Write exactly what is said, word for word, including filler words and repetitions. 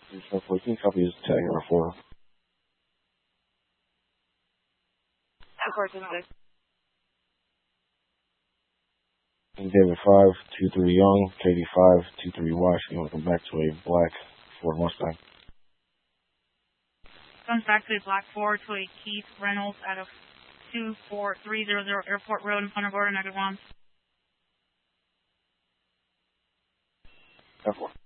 Seven fourteen, copy is tag number four. fourteen six. David five, two three Young, Katie five, two three Wash. You want to come back to a black Ford Mustang. Comes back to a black Ford to a Keith Reynolds out of two four three zero zero Airport Road in Punta Gorda, negative one. Airport.